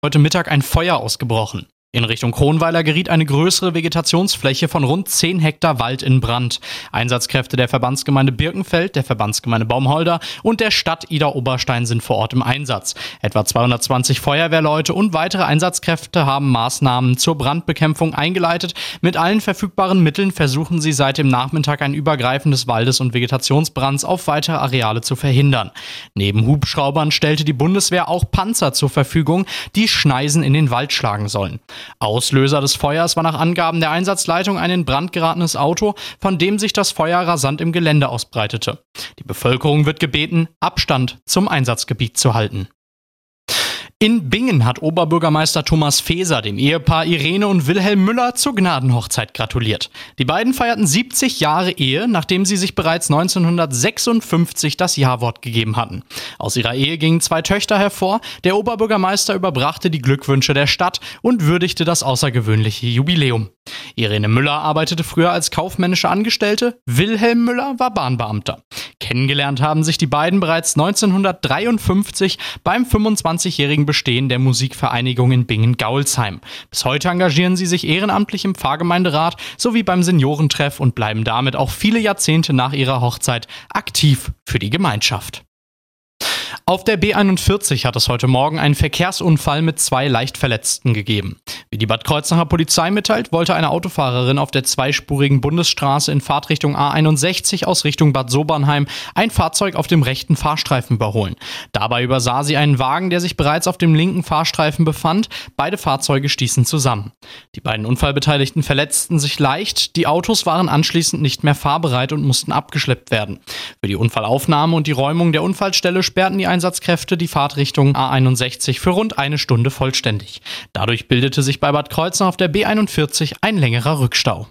Heute Mittag ein Feuer ausgebrochen. In Richtung Kronweiler geriet eine größere Vegetationsfläche von rund 10 Hektar Wald in Brand. Einsatzkräfte der Verbandsgemeinde Birkenfeld, der Verbandsgemeinde Baumholder und der Stadt Idar-Oberstein sind vor Ort im Einsatz. Etwa 220 Feuerwehrleute und weitere Einsatzkräfte haben Maßnahmen zur Brandbekämpfung eingeleitet. Mit allen verfügbaren Mitteln versuchen sie seit dem Nachmittag ein Übergreifen des Waldes und Vegetationsbrands auf weitere Areale zu verhindern. Neben Hubschraubern stellte die Bundeswehr auch Panzer zur Verfügung, die Schneisen in den Wald schlagen sollen. Auslöser des Feuers war nach Angaben der Einsatzleitung ein in Brand geratenes Auto, von dem sich das Feuer rasant im Gelände ausbreitete. Die Bevölkerung wird gebeten, Abstand zum Einsatzgebiet zu halten. In Bingen hat Oberbürgermeister Thomas Faeser dem Ehepaar Irene und Wilhelm Müller zur Gnadenhochzeit gratuliert. Die beiden feierten 70 Jahre Ehe, nachdem sie sich bereits 1956 das Ja-Wort gegeben hatten. Aus ihrer Ehe gingen 2 Töchter hervor. Der Oberbürgermeister überbrachte die Glückwünsche der Stadt und würdigte das außergewöhnliche Jubiläum. Irene Müller arbeitete früher als kaufmännische Angestellte, Wilhelm Müller war Bahnbeamter. Kennengelernt haben sich die beiden bereits 1953 beim 25-jährigen Bestehen der Musikvereinigung in Bingen-Gaulsheim. Bis heute engagieren sie sich ehrenamtlich im Pfarrgemeinderat sowie beim Seniorentreff und bleiben damit auch viele Jahrzehnte nach ihrer Hochzeit aktiv für die Gemeinschaft. Auf der B41 hat es heute Morgen einen Verkehrsunfall mit 2 Leichtverletzten gegeben. Wie die Bad Kreuznacher Polizei mitteilt, wollte eine Autofahrerin auf der zweispurigen Bundesstraße in Fahrtrichtung A61 aus Richtung Bad Sobernheim ein Fahrzeug auf dem rechten Fahrstreifen überholen. Dabei übersah sie einen Wagen, der sich bereits auf dem linken Fahrstreifen befand. Beide Fahrzeuge stießen zusammen. Die beiden Unfallbeteiligten verletzten sich leicht. Die Autos waren anschließend nicht mehr fahrbereit und mussten abgeschleppt werden. Für die Unfallaufnahme und die Räumung der Unfallstelle sperrten die Einsatzkräfte die Fahrtrichtung A61 für rund 1 Stunde vollständig. Dadurch bildete sich bei Bad Kreuznach auf der B41 ein längerer Rückstau.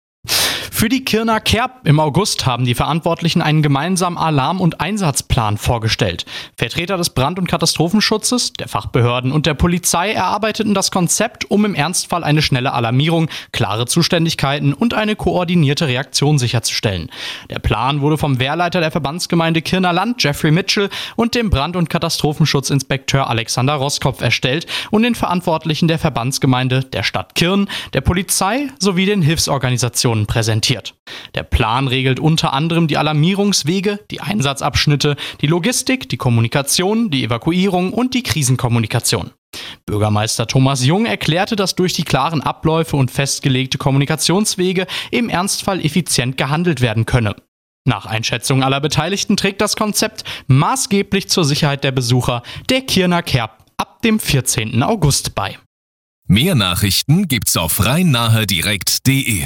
Für die Kirner Kerb im August haben die Verantwortlichen einen gemeinsamen Alarm- und Einsatzplan vorgestellt. Vertreter des Brand- und Katastrophenschutzes, der Fachbehörden und der Polizei erarbeiteten das Konzept, um im Ernstfall eine schnelle Alarmierung, klare Zuständigkeiten und eine koordinierte Reaktion sicherzustellen. Der Plan wurde vom Wehrleiter der Verbandsgemeinde Kirner Land, Jeffrey Mitchell, und dem Brand- und Katastrophenschutzinspekteur Alexander Roskopf erstellt und den Verantwortlichen der Verbandsgemeinde, der Stadt Kirn, der Polizei sowie den Hilfsorganisationen präsentiert. Der Plan regelt unter anderem die Alarmierungswege, die Einsatzabschnitte, die Logistik, die Kommunikation, die Evakuierung und die Krisenkommunikation. Bürgermeister Thomas Jung erklärte, dass durch die klaren Abläufe und festgelegte Kommunikationswege im Ernstfall effizient gehandelt werden könne. Nach Einschätzung aller Beteiligten trägt das Konzept maßgeblich zur Sicherheit der Besucher der Kirner Kerb ab dem 14. August bei. Mehr Nachrichten gibt's auf rhein-nahe-direkt.de.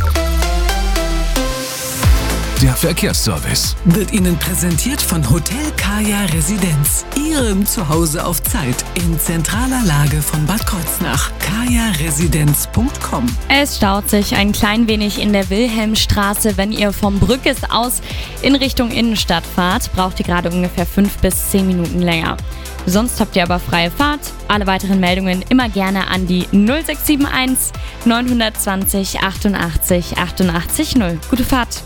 Der Verkehrsservice wird Ihnen präsentiert von Hotel Kaya Residenz. Ihrem Zuhause auf Zeit in zentraler Lage von Bad Kreuznach. kajaresidenz.com. Es staut sich ein klein wenig in der Wilhelmstraße. Wenn ihr vom Brückes aus in Richtung Innenstadt fahrt, braucht ihr gerade ungefähr 5 bis 10 Minuten länger. Sonst habt ihr aber freie Fahrt. Alle weiteren Meldungen immer gerne an die 0671 920 88 88 0. Gute Fahrt!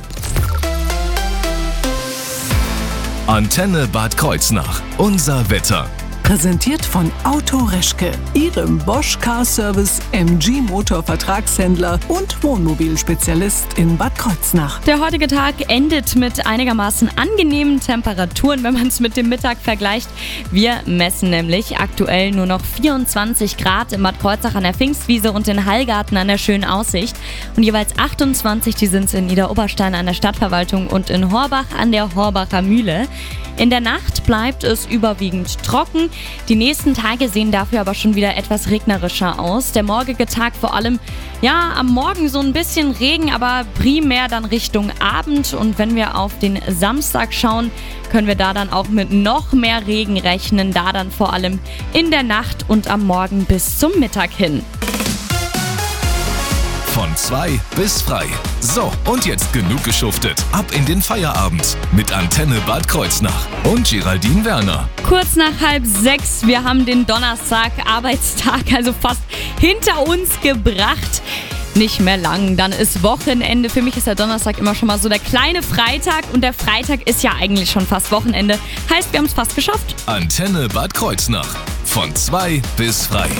Antenne Bad Kreuznach. Unser Wetter. Präsentiert von Auto Reschke, Ihrem Bosch Car Service MG Motor Vertragshändler und Wohnmobilspezialist in Bad Kreuznach. Der heutige Tag endet mit einigermaßen angenehmen Temperaturen, wenn man es mit dem Mittag vergleicht. Wir messen nämlich aktuell nur noch 24 Grad in Bad Kreuznach an der Pfingstwiese und in Hallgarten an der schönen Aussicht. Und jeweils 28, die sind es in Idar-Oberstein an der Stadtverwaltung und in Horbach an der Horbacher Mühle. In der Nacht bleibt es überwiegend trocken. Die nächsten Tage sehen dafür aber schon wieder etwas regnerischer aus. Der morgige Tag vor allem, am Morgen so ein bisschen Regen, aber primär dann Richtung Abend. Und wenn wir auf den Samstag schauen, können wir da dann auch mit noch mehr Regen rechnen. Da dann vor allem in der Nacht und am Morgen bis zum Mittag hin. Von 2 bis frei. So, und jetzt genug geschuftet. Ab in den Feierabend mit Antenne Bad Kreuznach und Geraldine Werner. Kurz nach 5:30, wir haben den Donnerstag, Arbeitstag, also fast hinter uns gebracht. Nicht mehr lang, dann ist Wochenende. Für mich ist der Donnerstag immer schon mal so der kleine Freitag und der Freitag ist ja eigentlich schon fast Wochenende. Heißt, wir haben es fast geschafft. Antenne Bad Kreuznach. Von 2 bis frei.